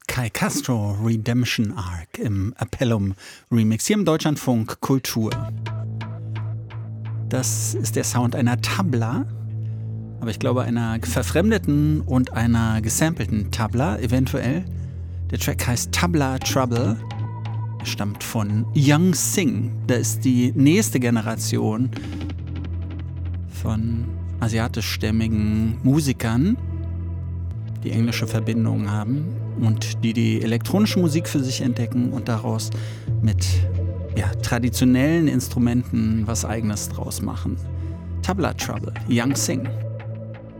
Kai Castro Redemption Arc im Appellum Remix hier im Deutschlandfunk Kultur. Das ist der Sound einer Tabla, aber ich glaube einer verfremdeten und einer gesampelten Tabla eventuell. Der Track heißt Tabla Trouble. Er stammt von Young Sing. Da ist die nächste Generation von asiatischstämmigen Musikern, die englische Verbindungen haben und die elektronische Musik für sich entdecken und daraus mit traditionellen Instrumenten was Eigenes draus machen. Tabla Trouble, Young Sing.